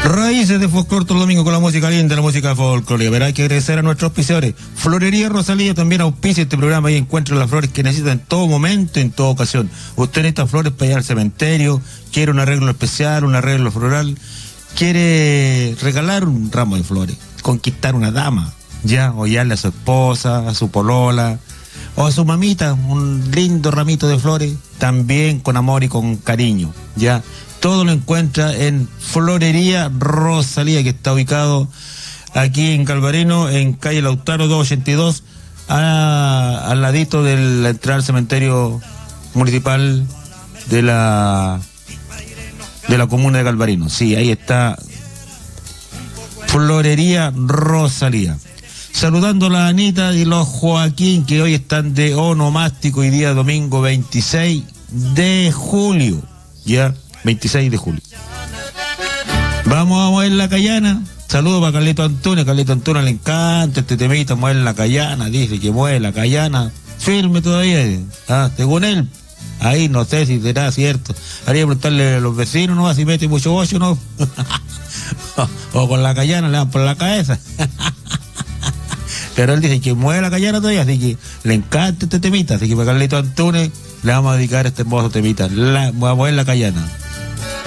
Raíces de folclore todo el domingo con la música linda, la música folclórica. Pero hay que agradecer a nuestros auspiciadores. Florería Rosalía también auspicia este programa y encuentra las flores que necesita en todo momento, en toda ocasión. Usted necesita flores para ir al cementerio, quiere un arreglo especial, un arreglo floral, quiere regalar un ramo de flores, conquistar una dama, ya, o darle a su esposa, a su polola, o a su mamita, un lindo ramito de flores, también con amor y con cariño, ya. Todo lo encuentra en Florería Rosalía, que está ubicado aquí en Galvarino, en calle Lautaro 282, al ladito de la entrada al cementerio municipal de la comuna de Galvarino. Sí, ahí está Florería Rosalía. Saludando a la Anita y los Joaquín, que hoy están de onomástico y día domingo 26 de julio, ya. 26 de julio. Vamos a mover la cayana. Saludos para Carlito Antunes. Carlito Antunes le encanta este temita, mover la cayana. Dice que mueve la cayana. Firme todavía. Según él. Ahí no sé si será cierto. Haría preguntarle a los vecinos, ¿no? Si mete mucho bocho, ¿no? O con la cayana le dan por la cabeza. Pero él dice que mueve la cayana todavía, así que le encanta este temita. Así que para Carlito Antunes le vamos a dedicar este hermoso temita. Voy a mover la cayana.